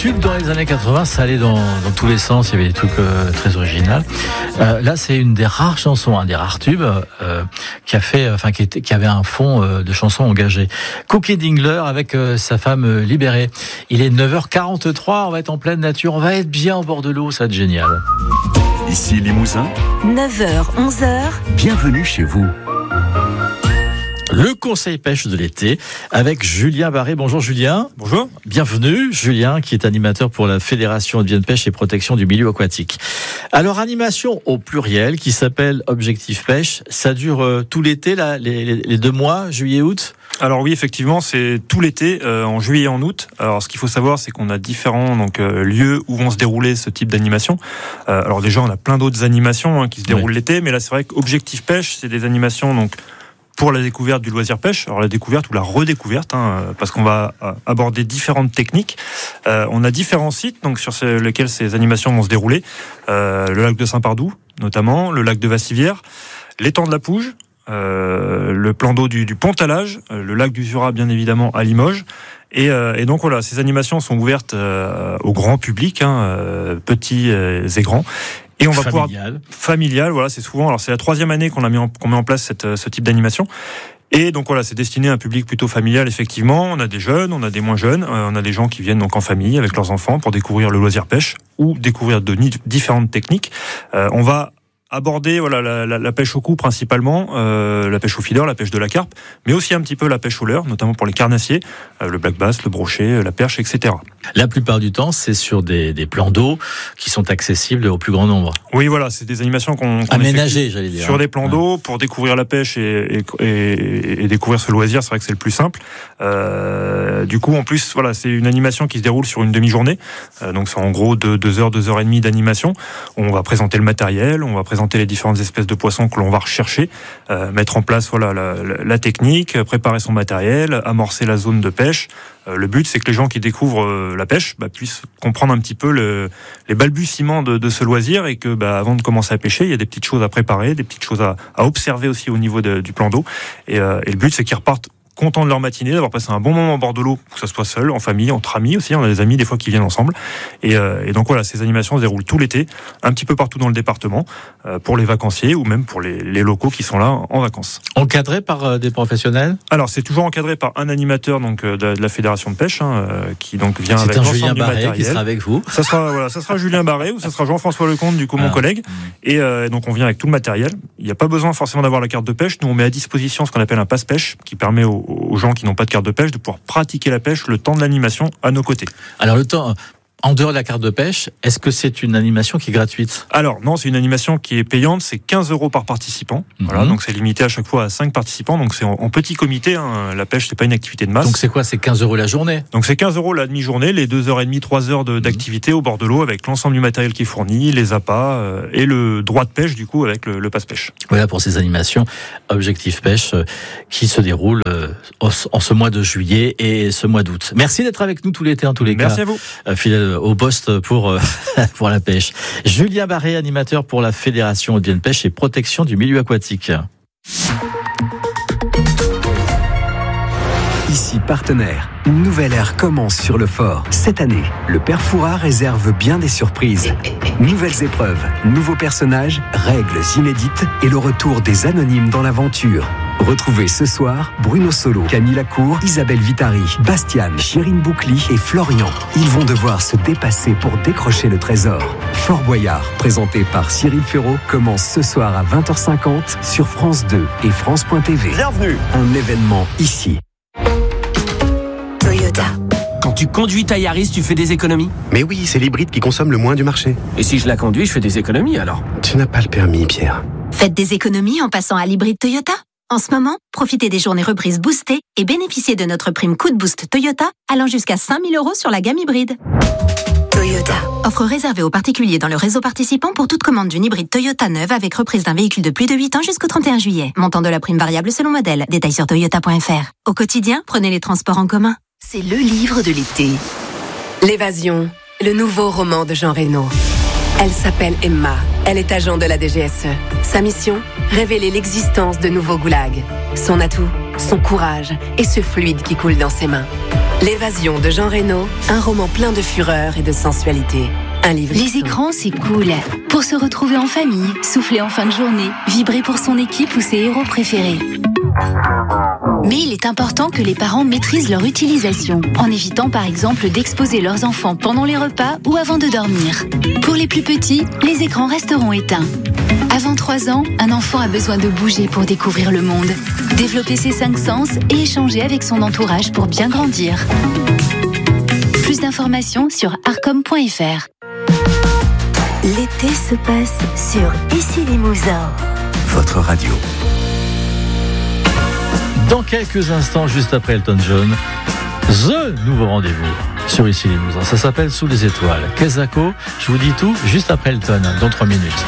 tube dans les années 80, ça allait dans tous les sens, il y avait des trucs très originaux. Là, c'est une des rares chansons, un des rares tubes qui avait un fond de chansons engagées. Cookie Dingler avec sa femme libérée. Il est 9h43, on va être en pleine nature, on va être bien au bord de l'eau, ça va être génial. Ici Limousin, 9h, 11h. Bienvenue chez vous. Le conseil pêche de l'été avec Julien Barré. Bonjour Julien. Bonjour. Bienvenue Julien, qui est animateur pour la Fédération Haute-Vienne Pêche et Protection du Milieu Aquatique. Alors, animation au pluriel qui s'appelle Objectif Pêche. Ça dure tout l'été, là, les 2 mois, juillet-août? Alors oui, effectivement, c'est tout l'été, en juillet et en août. Alors ce qu'il faut savoir, c'est qu'on a différents lieux où vont se dérouler ce type d'animation. Alors déjà, on a plein d'autres animations qui se déroulent l'été, mais là, c'est vrai qu'Objectif Pêche, c'est des animations pour la découverte du loisir pêche, alors la découverte ou la redécouverte, parce qu'on va aborder différentes techniques. On a différents sites sur lesquels ces animations vont se dérouler. Le lac de Saint-Pardoux, notamment, le lac de Vassivière, l'étang de la Pouge, le plan d'eau du Pont-Talage, le lac du Jura, bien évidemment, à Limoges. Et donc voilà, ces animations sont ouvertes au grand public, petits et grands. Et on va familial, voilà, c'est souvent. Alors c'est la 3e année qu'on met en place ce type d'animation. Et donc voilà, c'est destiné à un public plutôt familial, effectivement. On a des jeunes, on a des moins jeunes, on a des gens qui viennent en famille avec leurs enfants pour découvrir le loisir pêche ou découvrir différentes techniques. On va aborder la pêche au coup principalement, la pêche au feeder, la pêche de la carpe, mais aussi un petit peu la pêche au leurre, notamment pour les carnassiers, le black bass, le brochet, la perche, etc. La plupart du temps, c'est sur des plans d'eau qui sont accessibles au plus grand nombre. Oui, voilà, c'est des animations qu'on aménagées, j'allais dire. Sur des plans d'eau pour découvrir la pêche et découvrir ce loisir. C'est vrai que c'est le plus simple. Du coup, en plus, voilà, c'est une animation qui se déroule sur une demi-journée. Donc, c'est en gros 2 heures, 2 heures et demie d'animation. On va présenter le matériel, on va présenter les différentes espèces de poissons que l'on va rechercher, mettre en place la technique, préparer son matériel, amorcer la zone de pêche. Le but, c'est que les gens qui découvrent la pêche puissent comprendre un petit peu les balbutiements de ce loisir et que avant de commencer à pêcher, il y a des petites choses à préparer, des petites choses à observer aussi au niveau du plan d'eau. Et le but, c'est qu'ils repartent contents de leur matinée, d'avoir passé un bon moment au bord de l'eau, que ce soit seul, en famille, entre amis aussi. On a des amis des fois qui viennent ensemble. Et donc voilà, ces animations se déroulent tout l'été, un petit peu partout dans le département, pour les vacanciers ou même pour les locaux qui sont là en vacances. Encadré par des professionnels? Alors c'est toujours encadré par un animateur de la Fédération de pêche qui vient avec l'ensemble Julien du Barré matériel. qui sera avec vous. Ça sera Julien Barré ou ça sera Jean-François Lecomte, du coup mon collègue. Et donc on vient avec tout le matériel. Il n'y a pas besoin forcément d'avoir la carte de pêche. Nous on met à disposition ce qu'on appelle un passe-pêche qui permet aux gens qui n'ont pas de carte de pêche de pouvoir pratiquer la pêche le temps de l'animation à nos côtés. Alors le temps, en dehors de la carte de pêche, est-ce que c'est une animation qui est gratuite? Alors non, c'est une animation qui est payante, c'est 15 € par participant. Voilà, donc c'est limité à chaque fois à 5 participants, donc c'est en petit comité. La pêche, c'est pas une activité de masse. Donc c'est quoi? C'est 15 € la journée? Donc c'est 15 € la demi-journée, les 2h30, 3 heures d'activité au bord de l'eau avec l'ensemble du matériel qui est fourni, les appâts et le droit de pêche du coup avec le passe-pêche. Voilà pour ces animations Objectif Pêche qui se déroulent en ce mois de juillet et ce mois d'août. Merci d'être avec nous tout l'été en tous les cas. Merci à vous. Fidèle au poste pour la pêche. Julien Barré, animateur pour la Fédération Haute-Vienne Pêche et Protection du Milieu Aquatique. Ici Partenaire, une nouvelle ère commence sur le fort. Cette année, le Père Fouras réserve bien des surprises. Nouvelles épreuves, nouveaux personnages, règles inédites et le retour des anonymes dans l'aventure. Retrouvez ce soir Bruno Solo, Camille Lacour, Isabelle Vitari, Bastiane, Chérine Boucli et Florian. Ils vont devoir se dépasser pour décrocher le trésor. Fort Boyard, présenté par Cyril Ferraud, commence ce soir à 20h50 sur France 2 et France.tv. Bienvenue. Un événement ici. Toyota. Quand tu conduis ta Yaris, tu fais des économies? Mais oui, c'est l'hybride qui consomme le moins du marché. Et si je la conduis, je fais des économies alors? Tu n'as pas le permis, Pierre. Faites des économies en passant à l'hybride Toyota. En ce moment, profitez des journées reprises boostées et bénéficiez de notre prime coup de boost Toyota allant jusqu'à 5 000 € sur la gamme hybride. Toyota. Offre réservée aux particuliers dans le réseau participant pour toute commande d'une hybride Toyota neuve avec reprise d'un véhicule de plus de 8 ans jusqu'au 31 juillet. Montant de la prime variable selon modèle. Détails sur toyota.fr. Au quotidien, prenez les transports en commun. C'est le livre de l'été. L'évasion, le nouveau roman de Jean Reno. Elle s'appelle Emma. Elle est agent de la DGSE. Sa mission, révéler l'existence de nouveaux goulags. Son atout, son courage et ce fluide qui coule dans ses mains. L'évasion de Jean Reno, un roman plein de fureur et de sensualité. Un livre. Les écrans, c'est cool. Pour se retrouver en famille, souffler en fin de journée, vibrer pour son équipe ou ses héros préférés. Mais il est important que les parents maîtrisent leur utilisation, en évitant par exemple d'exposer leurs enfants pendant les repas ou avant de dormir. Pour les plus petits, les écrans resteront éteints. Avant 3 ans, un enfant a besoin de bouger pour découvrir le monde, développer ses 5 sens et échanger avec son entourage pour bien grandir. Plus d'informations sur arcom.fr. L'été se passe sur Ici Limousin. Votre radio. Dans quelques instants, juste après Elton John, The nouveau rendez-vous sur Ici Limousin. Ça s'appelle Sous les étoiles. Kezako, je vous dis tout juste après Elton, dans 3 minutes.